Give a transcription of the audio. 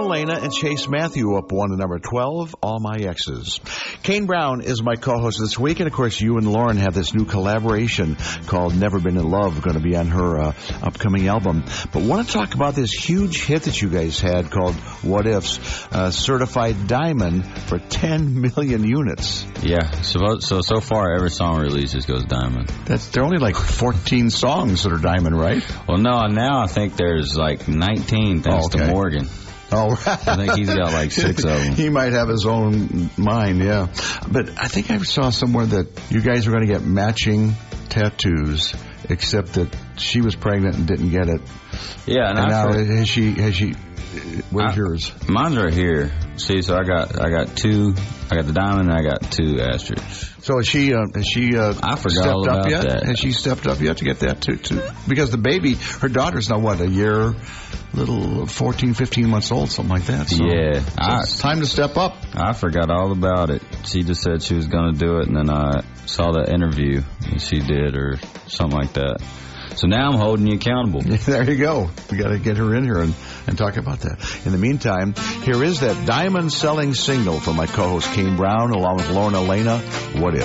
Lena and Chase Matthew up one to number 12, All My Exes. Kane Brown is my co-host this week, and of course you and Lauren have this new collaboration called Never Been in Love, going to be on her upcoming album. But want to talk about this huge hit that you guys had called What Ifs, certified diamond for 10 million units. Yeah, so far every song releases goes diamond. There are only like 14 songs that are diamond, right? Well, no, now I think there's like 19 thanks to Morgan. Oh, I think he's got like 6 of them. He might have his own mind, yeah. But I think I saw somewhere that you guys were going to get matching tattoos, except that she was pregnant and didn't get it. Yeah, and now has she? Where's yours? Mine's right here. See, so I got 2. I got the diamond and I got 2 asterisks. So has she I forgot stepped all up about yet? that. Has she stepped up yet to get that too? Because the baby, her daughter's now what, a year, little 14, 15 months old, something like that. So, yeah. So it's time to step up. I forgot all about it. She just said she was going to do it, and then I saw the interview that she did or something like that. So now I'm holding you accountable. There you go. We got to get her in here and talk about that. In the meantime, here is that diamond-selling single from my co-host Kane Brown along with Lorna Lena, What If?